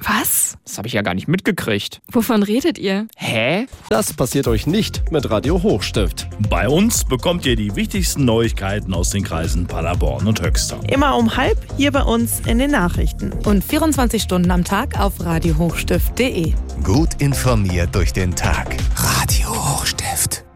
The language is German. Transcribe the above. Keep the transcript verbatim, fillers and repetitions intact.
Was? Das habe ich ja gar nicht mitgekriegt. Wovon redet ihr? Hä? Das passiert euch nicht mit Radio Hochstift. Bei uns bekommt ihr die wichtigsten Neuigkeiten aus den Kreisen Paderborn und Höxter. Immer um halb hier bei uns in den Nachrichten. Und vierundzwanzig Stunden am Tag auf radio hochstift punkt de. Gut informiert durch den Tag. Radio Hochstift.